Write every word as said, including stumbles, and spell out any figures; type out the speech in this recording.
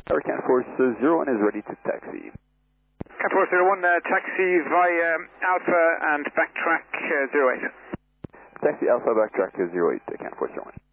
Our CAN Force zero one is ready to taxi. CAN Force zero one, uh, taxi via um, Alpha and backtrack uh, zero eight. Taxi Alpha backtrack zero eight, CAN Force zero one.